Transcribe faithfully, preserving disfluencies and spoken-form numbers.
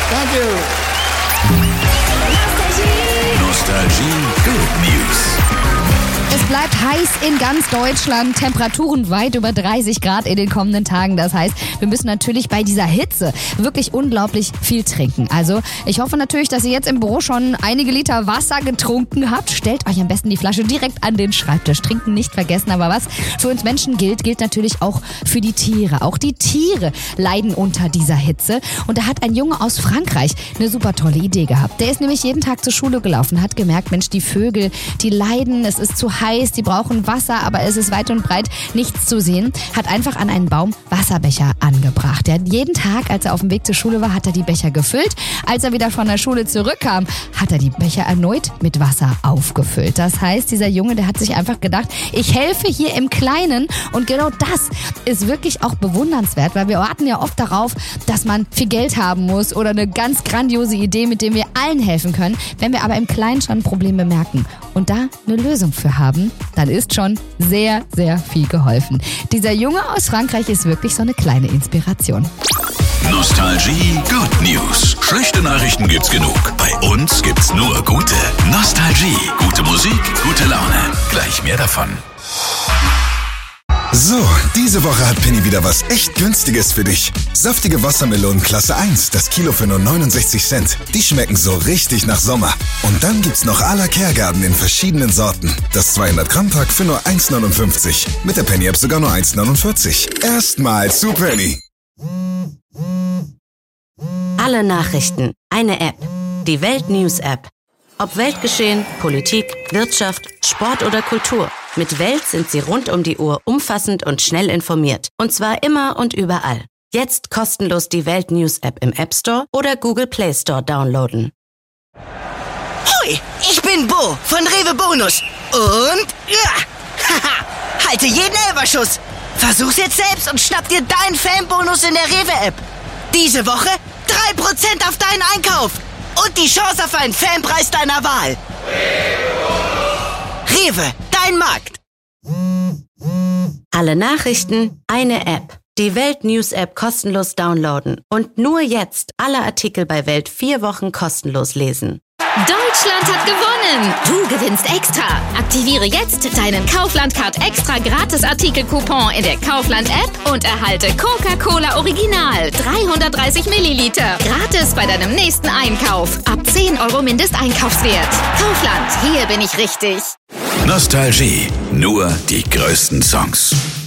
Danke. Nostalgie Good News. Es bleibt heiß in ganz Deutschland, Temperaturen weit über dreißig Grad in den kommenden Tagen. Das heißt, wir müssen natürlich bei dieser Hitze wirklich unglaublich viel trinken. Also ich hoffe natürlich, dass ihr jetzt im Büro schon einige Liter Wasser getrunken habt. Stellt euch am besten die Flasche direkt an den Schreibtisch. Trinken nicht vergessen, aber was für uns Menschen gilt, gilt natürlich auch für die Tiere. Auch die Tiere leiden unter dieser Hitze. Und da hat ein Junge aus Frankreich eine super tolle Idee gehabt. Der ist nämlich jeden Tag zur Schule gelaufen, hat gemerkt, Mensch, die Vögel, die leiden, es ist zu heiß, die brauchen Wasser, aber es ist weit und breit nichts zu sehen, hat einfach an einen Baum Wasserbecher angebracht. Er hat jeden Tag, als er auf dem Weg zur Schule war, hat er die Becher gefüllt. Als er wieder von der Schule zurückkam, hat er die Becher erneut mit Wasser aufgefüllt. Das heißt, dieser Junge, der hat sich einfach gedacht, ich helfe hier im Kleinen, und genau das ist wirklich auch bewundernswert, weil wir warten ja oft darauf, dass man viel Geld haben muss oder eine ganz grandiose Idee, mit der wir allen helfen können. Wenn wir aber im Kleinen schon ein Problem bemerken und da eine Lösung für haben, dann ist schon sehr, sehr viel geholfen. Dieser Junge aus Frankreich ist wirklich so eine kleine Inspiration. Nostalgie Good News. Schlechte Nachrichten gibt's genug. Bei uns gibt's nur gute. Nostalgie. Gute Musik, gute Laune. Gleich mehr davon. So, diese Woche hat Penny wieder was echt Günstiges für dich. Saftige Wassermelonen Klasse eins, das Kilo für nur neunundsechzig Cent. Die schmecken so richtig nach Sommer. Und dann gibt's noch à la Kergarten in verschiedenen Sorten. Das zweihundert Gramm Pack für nur eins neunundfünfzig. Mit der Penny App sogar nur eins neunundvierzig. Erstmal zu Penny. Alle Nachrichten, eine App. Die Welt News App. Ob Weltgeschehen, Politik, Wirtschaft, Sport oder Kultur. Mit Welt sind Sie rund um die Uhr umfassend und schnell informiert. Und zwar immer und überall. Jetzt kostenlos die Welt News App im App Store oder Google Play Store downloaden. Hui, ich bin Bo von Rewe Bonus. Und ja, haha, halte jeden Elferschuss. Versuch's jetzt selbst und schnapp dir deinen Fanbonus in der Rewe App. Diese Woche drei Prozent auf deinen Einkauf. Und die Chance auf einen Fanpreis deiner Wahl. Rewe, dein Markt. Alle Nachrichten, eine App. Die Welt News App kostenlos downloaden. Und nur jetzt alle Artikel bei Welt vier Wochen kostenlos lesen. Deutschland hat gewonnen! Du gewinnst extra! Aktiviere jetzt deinen Kaufland-Card extra Gratis-Artikel-Coupon in der Kaufland-App und erhalte Coca-Cola Original dreihundertdreißig Milliliter gratis bei deinem nächsten Einkauf. Ab zehn Euro Mindesteinkaufswert. Kaufland, hier bin ich richtig. Nostalgie. Nur die größten Songs.